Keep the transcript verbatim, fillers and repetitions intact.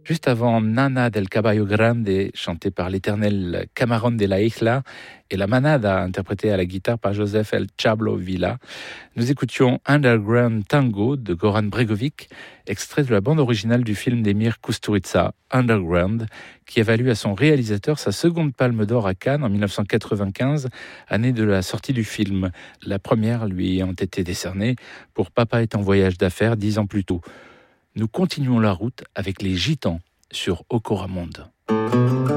Juste avant Nana del Caballo Grande, chantée par l'éternel Camarón de la Isla, et la Manada, interprétée à la guitare par Joseph El Chablo Villa, nous écoutions Underground Tango de Goran Bregovic, extrait de la bande originale du film d'Emir Kusturica, Underground, qui a valu à son réalisateur sa seconde palme d'or à Cannes en dix-neuf cent quatre-vingt-quinze, année de la sortie du film. La première lui ayant été décernée pour Papa est en voyage d'affaires dix ans plus tôt. Nous continuons la route avec les Gitans sur Ocoramonde.